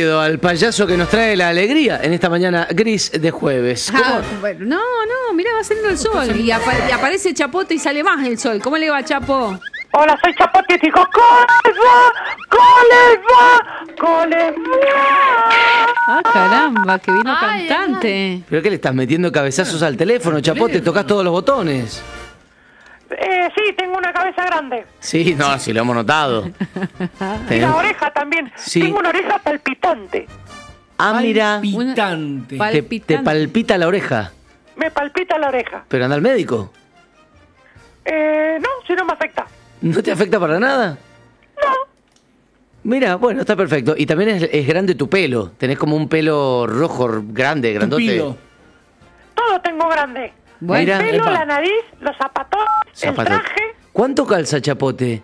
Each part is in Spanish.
Toledo, al payaso que nos trae la alegría en esta mañana gris de jueves. Bueno, no, mirá, va saliendo el sol. Y aparece Chapote y sale más el sol. ¿Cómo le va, Chapo? Hola, soy Chapote y digo, ¡Coles va! Ah, caramba, que vino cantante. ¿Pero qué le estás metiendo cabezazos al teléfono, Chapote? Tocás todos los botones. Sí, tengo una cabeza grande. Sí, no, sí lo hemos notado. Y la oreja también. Sí. Tengo una oreja palpitante. Ah, mira. Palpitante. Te palpita la oreja. Me palpita la oreja. ¿Pero anda al médico? No, si no me afecta. ¿No te afecta para nada? No. Mira, bueno, está perfecto. Y también es grande tu pelo. Tenés como un pelo rojo grande, grandote. Tupido. Todo tengo grande. Bueno, Mira. El pelo, Epa. la nariz, los zapatones, Zapato. el traje. ¿Cuánto calza, Chapote?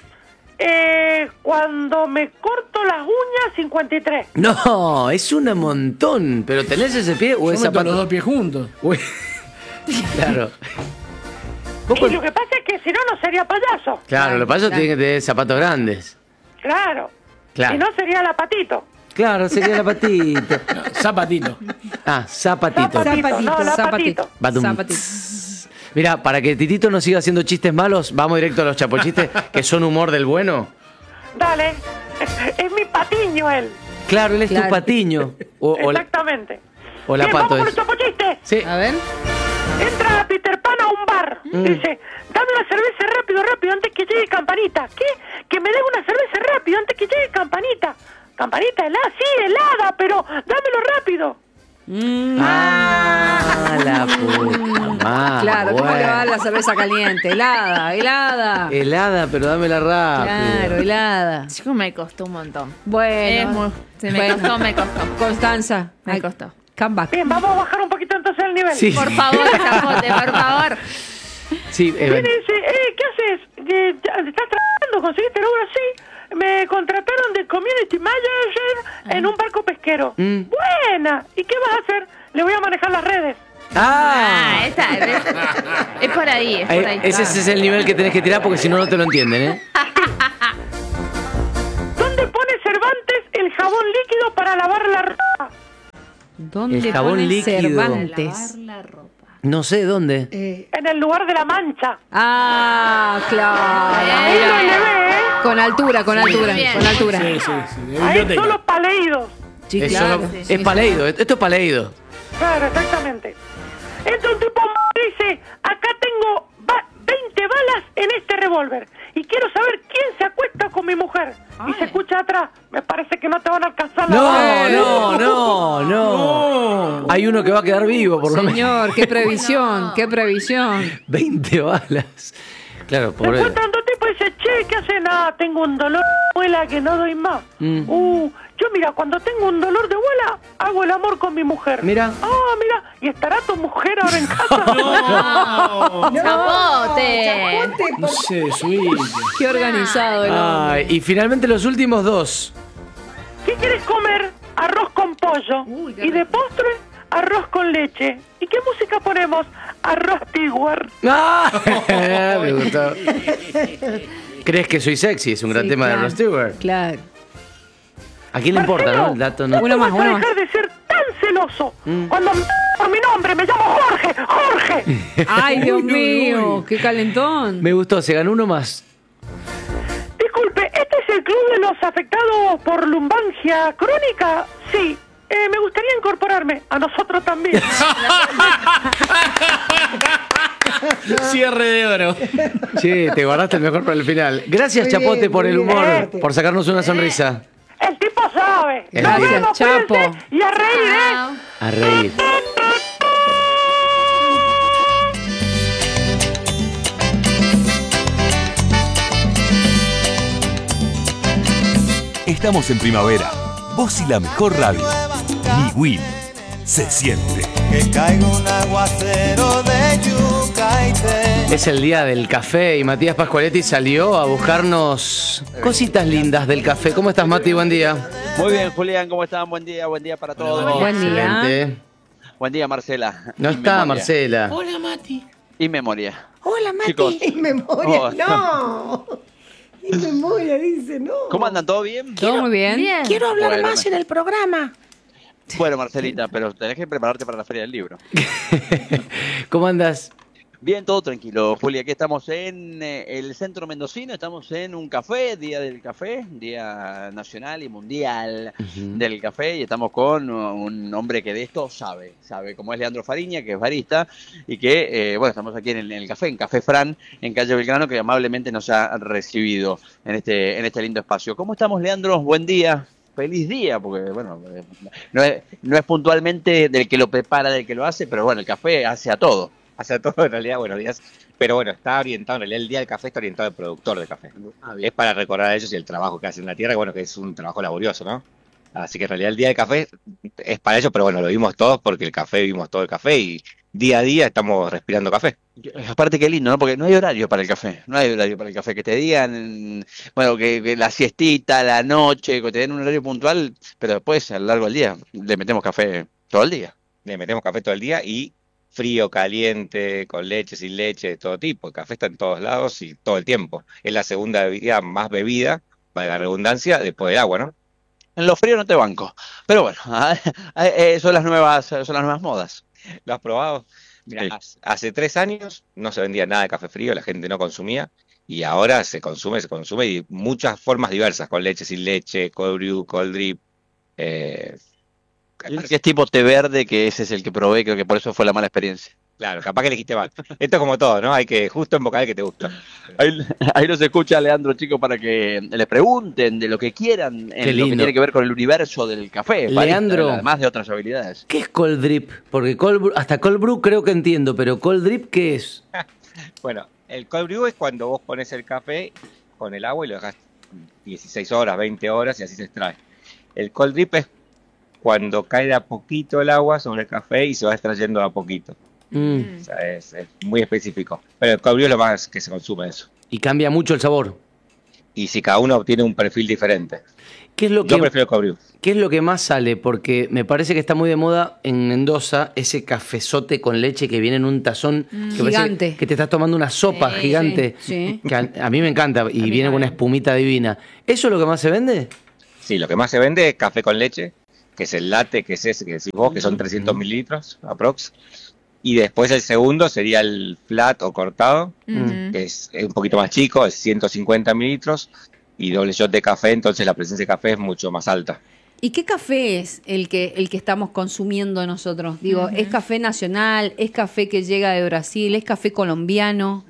Cuando me corto las uñas, 53. No, es un montón. ¿Pero tenés ese pie o Yo es meto zapato? los dos pies juntos. Uy. Claro. ¿Vos Y con- lo que pasa es que si no, no sería payaso. Claro, lo que pasa es que tiene que tener zapatos grandes. Claro. Claro. Si no, sería la patito. Claro, sería la patita. No, zapatito. Ah, zapatito. No, la patito. Badum. Zapatito. Mira, para que Titito no siga haciendo chistes malos, vamos directo a los chapochistes, que son humor del bueno. Dale. Es mi patiño él. Claro, él es Claro. tu patiño. O la Exactamente. Bien, Bien, pato vamos con es. los chapochistes. Sí. A ver. Entra Peter Pan a un bar. Dice, dame una cerveza rápido, antes que llegue Campanita. ¿Qué? Que me dé una cerveza rápido, antes que llegue Campanita. Campanita helada, sí, helada, pero dámelo rápido. Ah, la puta madre. Claro, ¿cómo le va a dar bueno. la cerveza caliente? Helada. Helada, pero dámela rápido. Claro, helada. Chicos, me costó un montón. Bueno. Me costó. Constanza. Me costó. Come back. Bien, vamos a bajar un poquito entonces el nivel. Sí. Por favor, Chapote, por favor. Sí, Viene y dice, ¿qué haces? ¿Estás trabajando? ¿Conseguiste logro? Sí. Me contrataron de community manager en un barco pesquero. Buena. ¿Y qué vas a hacer? Le voy a manejar las redes. Ah, Esa, es por ahí, es por ahí. ese es el nivel que tenés que tirar porque si no, no te lo entienden, ¿eh? ¿Dónde pone Cervantes el jabón líquido para lavar la ropa? ¿Dónde El jabón pone líquido. Cervantes? La ropa. No sé dónde. En el lugar de la mancha. Ah, claro. Ahí lo elevé, ¿eh? Con altura. bien. Sí, sí, de Ahí biblioteca. solo paleídos. Sí, Eso claro. no- es paleido, esto es paleido. Claro, exactamente. Entra un tipo y dice, acá tengo 20 balas en este revólver y quiero saber quién se acuesta con mi mujer. Y se escucha atrás, me parece que no te van a alcanzar la bala. No. Hay uno que va a quedar vivo, por lo menos. Señor, qué previsión, qué previsión. 20 balas. Claro, Me pobre. encuentran dos tipos y dice, che, ¿qué hacen? Ah, tengo un dolor de muela que no doy más. Yo mira, cuando tengo un dolor de muela, hago el amor con mi mujer. Mira. Ah, mira, ¿y estará tu mujer ahora en casa? Chapote. No sé, subite. Qué organizado el hombre. Ay, y finalmente los últimos dos. ¿Qué quieres comer? Arroz con pollo. Uy, qué Y de postre, arroz con leche. ¿Y qué música ponemos? Arroz Tiguar. ¡Ah! Me gustó. ¿Crees que soy sexy? Es un gran Sí, tema claro, de Rod Stewart. Claro. ¿A quién le importa, Marcelo, no? El dato no. Uno más, ¿Cómo vas uno a más. dejar de ser tan celoso? Cuando me por mi nombre, me llamo Jorge. ¡Jorge! Ay, Dios Uy, uy, mío, uy. qué calentón. Me gustó, se ganó uno más. Disculpe, ¿este es el club de los afectados por lumbalgia crónica? Sí. Me gustaría incorporarme. A nosotros también. Cierre de oro. Sí, te guardaste el mejor para el final. Gracias, Muy Chapote, bien, por muy el bien. humor, por sacarnos una sonrisa. El tipo sabe. El Nos tipo. vemos, Chapo. cuídense, y a reír, ¿eh? A reír. Estamos en primavera. Vos y la mejor radio. Mi Will. Se siente. Que caiga un aguacero de yuca y té. Es el día del café y Matías Pascualetti salió a buscarnos cositas lindas del café. ¿Cómo estás, Mati? Buen día. Muy bien, Julián, ¿cómo están? Buen día para todos. Buen día. Excelente. Buen día, Marcela. No Y está memoria. Marcela. Hola, Mati. Y memoria. Hola, Mati. Chicos. En memoria. Oh. No. Y memoria, dice, no. ¿Cómo andan? ¿Todo bien? Todo muy bien. Bien. Quiero hablar Bueno, más en el programa. Bueno, Marcelita, pero tenés que prepararte para la Feria del Libro. ¿Cómo andas? Bien, todo tranquilo, Juli. Aquí estamos en el centro mendocino, estamos en un café, Día del Café, Día Nacional y Mundial del Café, y estamos con un hombre que de esto sabe, como es Leandro Fariña, que es barista, y que, bueno, estamos aquí en el café, en Café Fran, en calle Belgrano, que amablemente nos ha recibido en este lindo espacio. ¿Cómo estamos, Leandro? Buen día. Feliz día, porque bueno, no es puntualmente del que lo prepara, del que lo hace, pero bueno, el café hace a todo. Hace todo en realidad, buenos días. Pero bueno, está orientado, en realidad el día del café está orientado al productor de café. Es para recordar a ellos y el trabajo que hacen en la tierra, bueno, que es un trabajo laborioso, ¿no? Así que en realidad el día del café es para ellos, pero bueno, lo vimos todos porque vivimos todo el café y día a día estamos respirando café. Aparte qué lindo, ¿no? Porque no hay horario para el café, que te digan, bueno, que la siestita, la noche, que te den un horario puntual, pero después a lo largo del día le metemos café todo el día. Le metemos café todo el día y frío, caliente, con leche, sin leche, de todo tipo. El café está en todos lados y todo el tiempo. Es la segunda bebida más bebida, valga la redundancia, después del agua, ¿no? En lo frío no te banco, pero bueno, son las nuevas modas. ¿Lo has probado? Mira, hace 3 años no se vendía nada de café frío, la gente no consumía, y ahora se consume y muchas formas diversas, con leche, sin leche, cold brew, cold drip. Que es tipo té verde, que ese es el que probé, creo que por eso fue la mala experiencia. Claro, capaz que elegiste mal. Esto es como todo, ¿no? Hay que justo embocar el que te gusta. Ahí los escucha Leandro, chicos, para que les pregunten de lo que quieran en lo que tiene que ver con el universo del café. Leandro, barista, además de otras habilidades. ¿Qué es cold drip? Porque hasta cold brew creo que entiendo, pero cold drip, ¿qué es? Bueno, el cold brew es cuando vos pones el café con el agua y lo dejas 16 horas, 20 horas y así se extrae. El cold drip es cuando cae de a poquito el agua sobre el café y se va extrayendo de a poquito. O sea, es muy específico. Pero el cold brew es lo más que se consume eso. Y cambia mucho el sabor. Y si cada uno tiene un perfil diferente. Yo prefiero el cold brew. ¿Qué es lo que más sale? Porque me parece que está muy de moda en Mendoza ese cafezote con leche que viene en un tazón que gigante, que te estás tomando una sopa gigante. Sí. Que a mí me encanta y viene con una espumita divina. ¿Eso es lo que más se vende? Sí, lo que más se vende es café con leche, que es el latte, que es ese que decís vos, que son 300 mililitros aprox. Y después el segundo sería el flat o cortado, que es un poquito más chico, es 150 mililitros, y doble shot de café, entonces la presencia de café es mucho más alta. ¿Y qué café es el que estamos consumiendo nosotros? Digo, ¿es café nacional? ¿Es café que llega de Brasil? ¿Es café colombiano?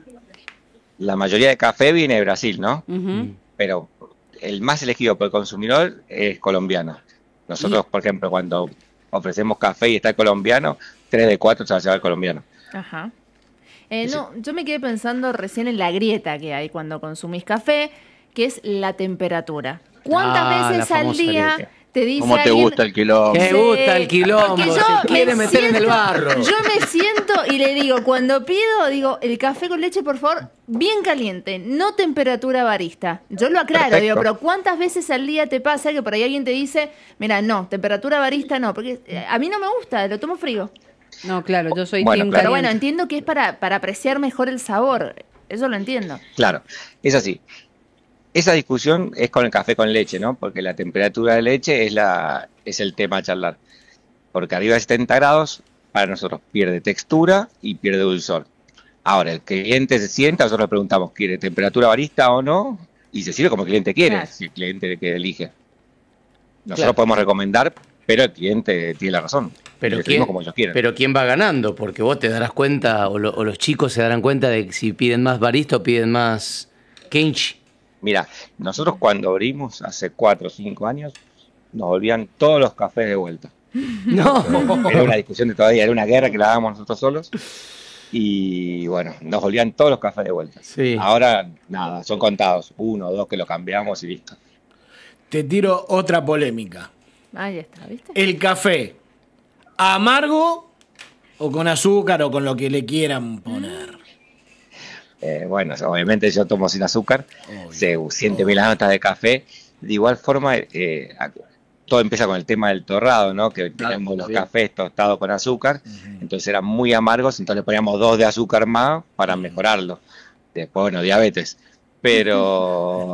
La mayoría de café viene de Brasil, ¿no? Pero el más elegido por el consumidor es colombiano. Nosotros, por ejemplo, cuando ofrecemos café y está el colombiano, 3 de 4 se va a llevar el colombiano. Ajá. No, yo me quedé pensando recién en la grieta que hay cuando consumís café, que es la temperatura. ¿Cuántas veces al día grieta te dice ¿Cómo te alguien, gusta el quilombo? Me gusta el quilombo, porque yo se quiere me meter en el siento- barro. Yo me siento y le digo, cuando pido, digo, el café con leche, por favor, bien caliente, no temperatura barista. Yo lo aclaro, Perfecto. digo, pero ¿cuántas veces al día te pasa que por ahí alguien te dice, mira, no, temperatura barista no, porque a mí no me gusta, lo tomo frío. No, claro, yo soy Bueno, team claro. Pero bueno, caliente. entiendo que es para apreciar mejor el sabor, eso lo entiendo. Claro, es así. Esa discusión es con el café con leche, ¿no? Porque la temperatura de leche es el tema a charlar. Porque arriba de 70 grados, para nosotros pierde textura y pierde dulzor. Ahora, el cliente se sienta, nosotros le preguntamos, ¿quiere temperatura barista o no? Y se sirve como el cliente quiere, Claro. si el cliente que elige. Nosotros podemos recomendar, pero el cliente tiene la razón. Pero Le servimos como ellos quieren. pero ¿quién va ganando? Porque vos te darás cuenta, o los chicos se darán cuenta de que si piden más barista o piden más kenchi. Mira, nosotros cuando abrimos hace 4 o 5 años, nos volvían todos los cafés de vuelta. No. Era una discusión de todavía, era una guerra que la dábamos nosotros solos. Y bueno, nos volvían todos los cafés de vuelta. Sí. Ahora, nada, son contados. 1 o 2 que lo cambiamos y listo. Te tiro otra polémica. Ahí está, ¿viste? ¿El café amargo o con azúcar o con lo que le quieran poner? Bueno, obviamente yo tomo sin azúcar. Se siente bien las notas de café. De igual forma, todo empieza con el tema del torrado, ¿no? Que tenemos los cafés tostados con azúcar. Entonces eran muy amargos, entonces le poníamos 2 de azúcar más para mejorarlo. Después, bueno, diabetes. pero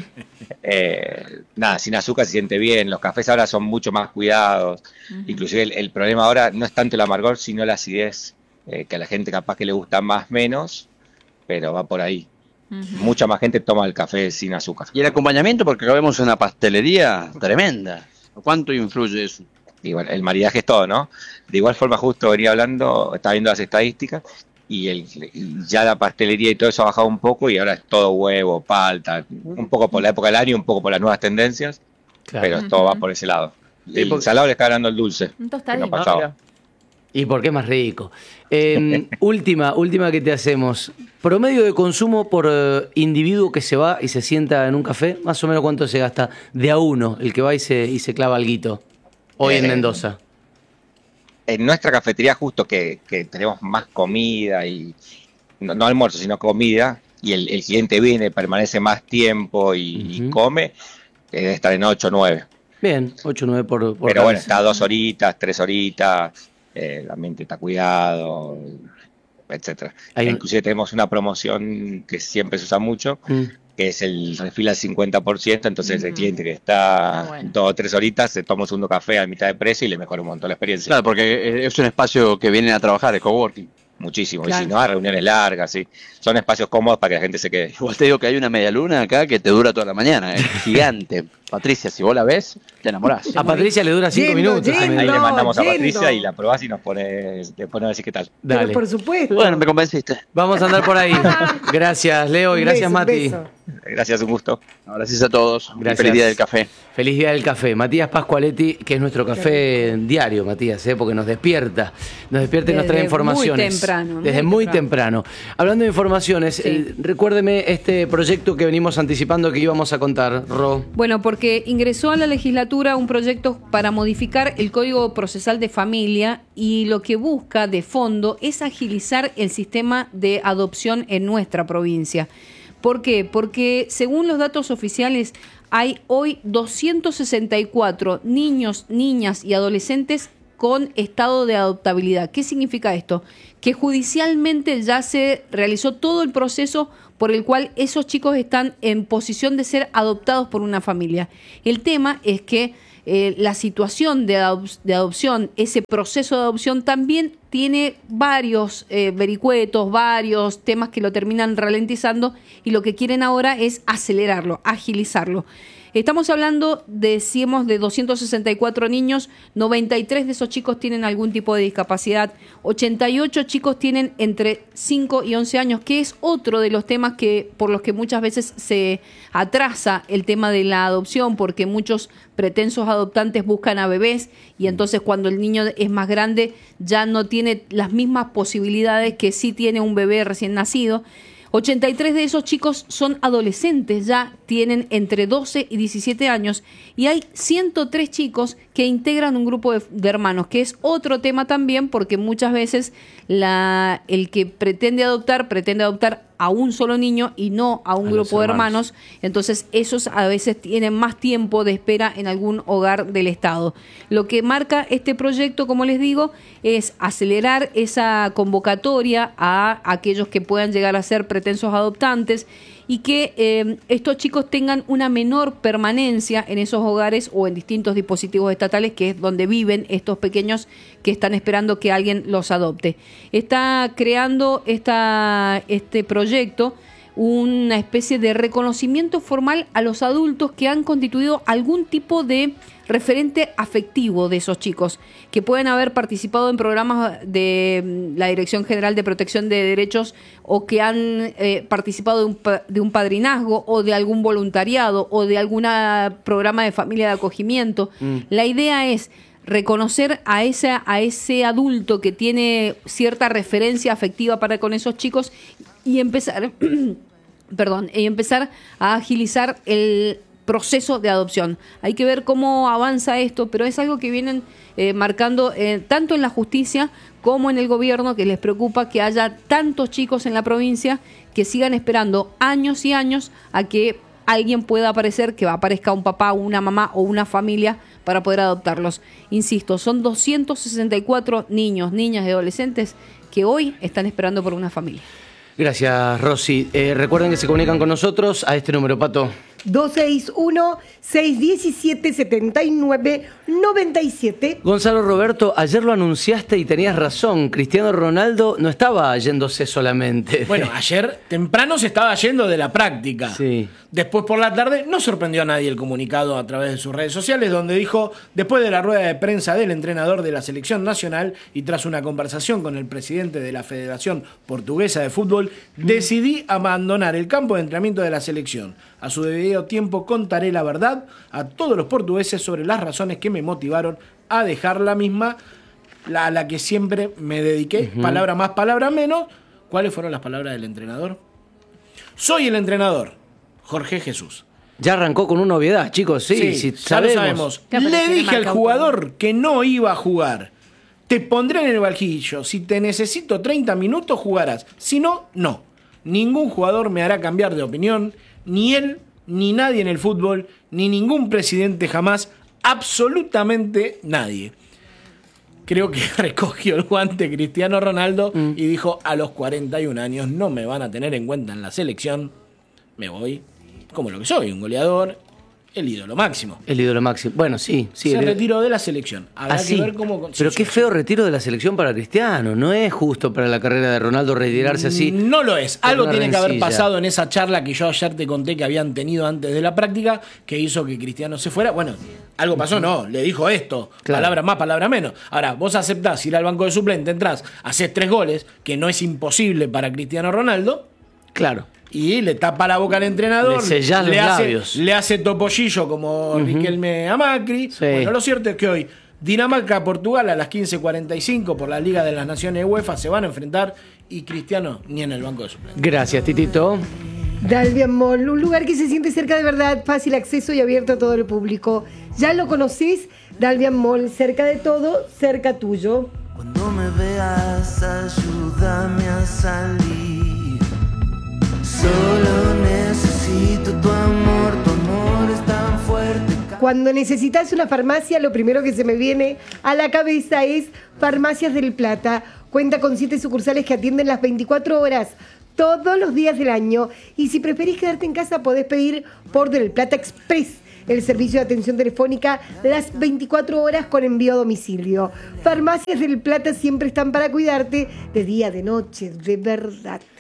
nada, sin azúcar se siente bien. Los cafés ahora son mucho más cuidados. Inclusive el problema ahora no es tanto el amargor, sino la acidez, que a la gente capaz que le gusta más menos, pero va por ahí. Mucha más gente toma el café sin azúcar. Y el acompañamiento, porque acá vemos una pastelería tremenda. ¿Cuánto influye eso? Y bueno, el maridaje es todo, ¿no? De igual forma, justo venía hablando, estaba viendo las estadísticas, y ya la pastelería y todo eso ha bajado un poco, y ahora es todo huevo, palta, un poco por la época del año, un poco por las nuevas tendencias, pero todo va por ese lado. El salado le está ganando el dulce. Un tostadito. Que no pasaba. ¿Y por qué más rico? Última que te hacemos. Promedio de consumo por individuo que se va y se sienta en un café, más o menos ¿cuánto se gasta de a uno el que va y se clava alguito hoy en Mendoza? En nuestra cafetería, justo que tenemos más comida, y no almuerzo, sino comida, y el cliente viene, permanece más tiempo y come, debe estar en 8 o 9. Bien, 8 o 9 por Pero cabeza. bueno, está 2 horitas, 3 horitas, el ambiente está cuidado, etcétera. Inclusive tenemos una promoción que siempre se usa mucho, que es el refil al 50%, entonces el cliente que está 2 o 3 horitas se toma un segundo café a mitad de precio y le mejora un montón la experiencia. Claro, porque es un espacio que vienen a trabajar, de coworking. Muchísimo, Claro. y si no, a reuniones largas, sí. Son espacios cómodos para que la gente se quede. Igual te digo que hay una media luna acá que te dura toda la mañana, gigante. Patricia, si vos la ves, te enamorás. A Patricia le dura 5 minutos. Ahí le mandamos a Patricia y la probás y le pones a decir qué tal. Dale. Pero por supuesto. Bueno, me convenciste. Vamos a andar por ahí. Gracias, Leo, y Un gracias, beso, Mati. un beso. Gracias, un gusto. Gracias a todos. Gracias. Feliz día del café. Feliz día del café. Matías Pascualetti, que es nuestro café diario, Matías, porque nos despierta. Nos despierta y nos trae Desde informaciones. muy temprano, Desde muy temprano. Hablando de informaciones, recuérdeme este proyecto que venimos anticipando que íbamos a contar, Ro. Bueno, porque ingresó a la legislatura un proyecto para modificar el Código Procesal de Familia y lo que busca de fondo es agilizar el sistema de adopción en nuestra provincia. ¿Por qué? Porque según los datos oficiales hay hoy 264 niños, niñas y adolescentes con estado de adoptabilidad. ¿Qué significa esto? Que judicialmente ya se realizó todo el proceso por el cual esos chicos están en posición de ser adoptados por una familia. El tema es que la situación de adopción, ese proceso de adopción también tiene varios vericuetos, varios temas que lo terminan ralentizando y lo que quieren ahora es acelerarlo, agilizarlo. Estamos hablando, decimos, de 264 niños, 93 de esos chicos tienen algún tipo de discapacidad, 88 chicos tienen entre 5 y 11 años, que es otro de los temas por los que muchas veces se atrasa el tema de la adopción, porque muchos pretensos adoptantes buscan a bebés y entonces cuando el niño es más grande ya no tiene las mismas posibilidades que sí tiene un bebé recién nacido. 83 de esos chicos son adolescentes, ya tienen entre 12 y 17 años y hay 103 chicos que integran un grupo de hermanos, que es otro tema también porque muchas veces el que pretende adoptar a un solo niño y no a un grupo de hermanos, entonces esos a veces tienen más tiempo de espera en algún hogar del Estado. Lo que marca este proyecto, como les digo, es acelerar esa convocatoria a aquellos que puedan llegar a ser pretensos adoptantes y que estos chicos tengan una menor permanencia en esos hogares o en distintos dispositivos estatales, que es donde viven estos pequeños que están esperando que alguien los adopte. Está creando este proyecto una especie de reconocimiento formal a los adultos que han constituido algún tipo de referente afectivo de esos chicos, que pueden haber participado en programas de la Dirección General de Protección de Derechos o que han participado de un padrinazgo o de algún voluntariado o de algún programa de familia de acogimiento. La idea es reconocer a ese adulto que tiene cierta referencia afectiva para con esos chicos y empezar a agilizar el proceso de adopción. Hay que ver cómo avanza esto, pero es algo que vienen marcando tanto en la justicia como en el gobierno, que les preocupa que haya tantos chicos en la provincia que sigan esperando años y años a que alguien pueda aparecer, que aparezca un papá, una mamá o una familia para poder adoptarlos. Insisto, son 264 niños, niñas y adolescentes que hoy están esperando por una familia. Gracias, Rosy. Recuerden que se comunican con nosotros a este número, Pato. 261-617-7997. Gonzalo Roberto, ayer lo anunciaste y tenías razón. Cristiano Ronaldo no estaba yéndose solamente. Bueno, ayer temprano se estaba yendo de la práctica. Sí. Después por la tarde no sorprendió a nadie el comunicado a través de sus redes sociales, donde dijo, después de la rueda de prensa del entrenador de la selección nacional y tras una conversación con el presidente de la Federación Portuguesa de Fútbol, decidí abandonar el campo de entrenamiento de la selección. A su debido tiempo contaré la verdad a todos los portugueses sobre las razones que me motivaron a dejar la misma, a la que siempre me dediqué. Palabra más, palabra menos. ¿Cuáles fueron las palabras del entrenador? Soy el entrenador, Jorge Jesús. Ya arrancó con una obviedad, chicos. Sí, ya lo sabemos. Le dije al jugador que no iba a jugar. Te pondré en el banquillo. Si te necesito 30 minutos, jugarás. Si no, no. Ningún jugador me hará cambiar de opinión. Ni él, ni nadie en el fútbol, ni ningún presidente jamás, absolutamente nadie. Creo que recogió el guante Cristiano Ronaldo y dijo, a los 41 años no me van a tener en cuenta en la selección, me voy como lo que soy, un goleador, el ídolo máximo. El ídolo máximo. Bueno, sí. Se retiró de la selección. Habrá que ver cómo... Pero qué feo retiro de la selección para Cristiano. No es justo para la carrera de Ronaldo retirarse así. No lo es. Algo tiene que haber pasado en esa charla que yo ayer te conté que habían tenido antes de la práctica que hizo que Cristiano se fuera. Bueno, algo pasó, no. Le dijo esto. Claro. Palabra más, palabra menos. Ahora, vos aceptás ir al banco de suplente, entrás, hacés 3 goles, que no es imposible para Cristiano Ronaldo. Claro. Y le tapa la boca al entrenador, le sellás los labios. Le hace topollillo como Riquelme a Macri. Sí. Bueno, lo cierto es que hoy Dinamarca-Portugal a las 15:45 por la Liga de las Naciones UEFA se van a enfrentar y Cristiano ni en el banco de suplentes. Gracias, Titito. Dalvian Mall, un lugar que se siente cerca de verdad, fácil acceso y abierto a todo el público. ¿Ya lo conocís? Dalvian Mall, cerca de todo, cerca tuyo. Cuando me veas, ayúdame a salir. Solo necesito tu amor es tan fuerte. Cuando necesitas una farmacia, lo primero que se me viene a la cabeza es Farmacias del Plata. Cuenta con 7 sucursales que atienden las 24 horas, todos los días del año. Y si preferís quedarte en casa, podés pedir por Del Plata Express, el servicio de atención telefónica las 24 horas con envío a domicilio. Farmacias del Plata siempre están para cuidarte de día, de noche, de verdad.